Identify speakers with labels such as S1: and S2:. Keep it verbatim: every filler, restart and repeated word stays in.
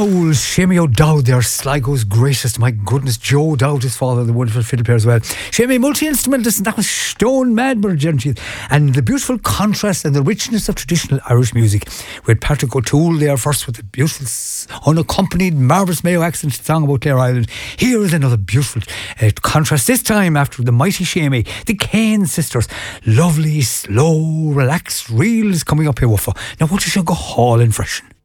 S1: Owls, Shimmy O'Dowd there, Sligo's greatest, my goodness, Joe Dowd, his father, the wonderful fiddle player as well. Shimmy, multi-instrumentalist, and that was Stone Madmer, and the beautiful contrast and the richness of traditional Irish music. We had Patrick O'Toole there first with the beautiful, unaccompanied, marvellous Mayo accent song about Clare Island. Here is another beautiful uh, contrast, this time after the mighty Shimmy, the Kane sisters. Lovely, slow, relaxed reels coming up here, Wuffa. Now, what you should go hauling freshen.